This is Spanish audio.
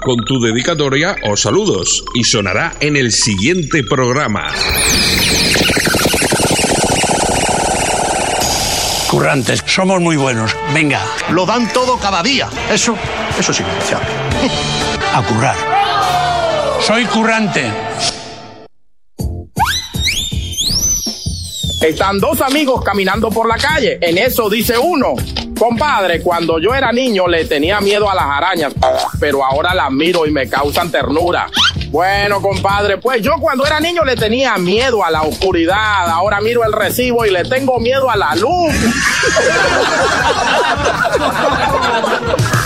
con tu dedicatoria o saludos y sonará en el siguiente programa. Currantes, somos muy buenos. Venga. Lo dan todo cada día. Eso sí que es especial. A currar. Soy currante. Están dos amigos caminando por la calle. En eso dice uno: compadre, cuando yo era niño le tenía miedo a las arañas, pero ahora las miro y me causan ternura. Bueno, compadre, pues yo cuando era niño le tenía miedo a la oscuridad. Ahora miro el recibo y le tengo miedo a la luz.